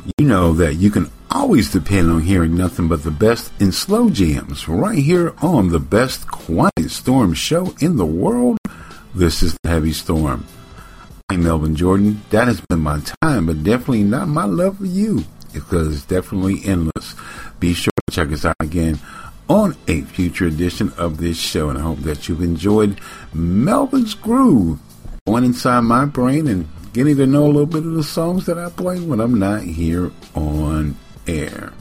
You know that you can always depend on hearing nothing but the best in slow jams right here on the best Quiet Storm show in the world. This is the Heavy Storm. I'm Melvin Jordan. That has been my time, but definitely not my love for you, because it's definitely endless. Be sure to check us out again on a future edition of this show, and I hope that you've enjoyed Melvin's Groove, going inside my brain and getting to know a little bit of the songs that I play when I'm not here on air.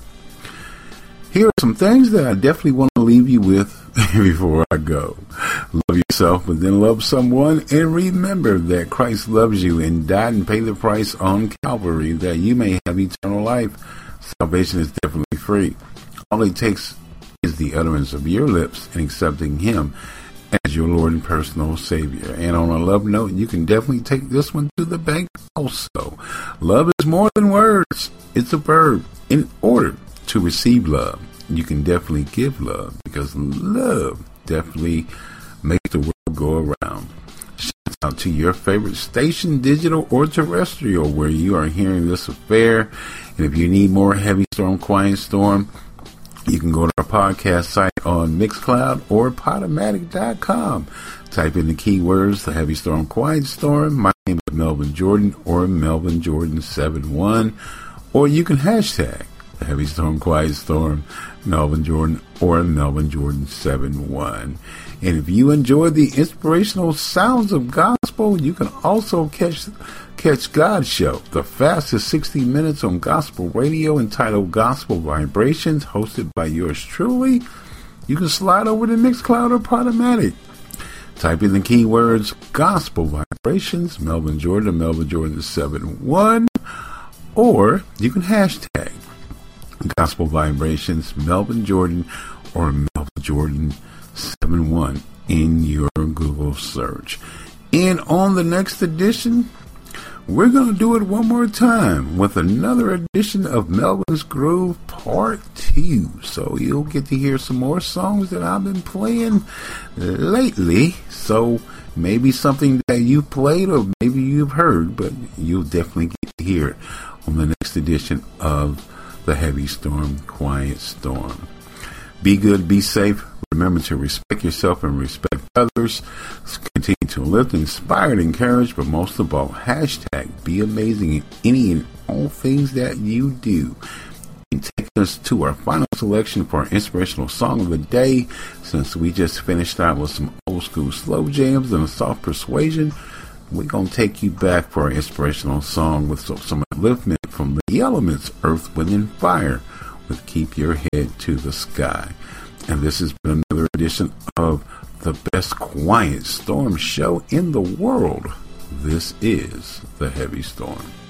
Here are some things that I definitely want to leave you with before I go. Love yourself, but then love someone, and remember that Christ loves you and died and paid the price on Calvary that you may have eternal life. Salvation is definitely free. All it takes is the utterance of your lips and accepting Him as your Lord and personal Savior. And on a love note, you can definitely take this one to the bank also. Love is more than words. It's a verb. In order to receive love, you can definitely give love, because love definitely makes the world go around. Shout out to your favorite station, digital or terrestrial, where you are hearing this affair. And if you need more Heavy Storm, Quiet Storm, you can go to our podcast site on Mixcloud or Podomatic.com. Type in the keywords, the Heavy Storm, Quiet Storm. My name is Melvin Jordan, or Melvin Jordan 71. Or you can hashtag the Heavy Storm, Quiet Storm, Melvin Jordan, or Melvin Jordan 71. And if you enjoy the inspirational sounds of gospel, you can also catch God's show, the fastest 60 minutes on gospel radio, entitled Gospel Vibrations, hosted by yours truly. You can slide over to Mixcloud or Podomatic. Type in the keywords Gospel Vibrations, Melvin Jordan, Melvin Jordan 71, or you can hashtag Gospel Vibrations, Melvin Jordan, or Melvin Jordan 71 in your Google search. And on the next edition, we're going to do it one more time with another edition of Melvin's Groove Part 2. So you'll get to hear some more songs that I've been playing lately. So maybe something that you played or maybe you've heard, but you'll definitely get to hear it on the next edition of the Heavy Storm, Quiet Storm. Be good, be safe. Remember to respect yourself and respect others. Continue to lift, inspire, and encourage, but most of all, hashtag be amazing in any and all things that you do. And take us to our final selection for our inspirational song of the day. Since we just finished out with some old school slow jams and a soft persuasion, we're going to take you back for our inspirational song with some upliftment from the elements, Earth, Wind, and Fire, with Keep Your Head to the Sky. And this has been another edition of the best Quiet Storm show in the world. This is the Heavy Storm.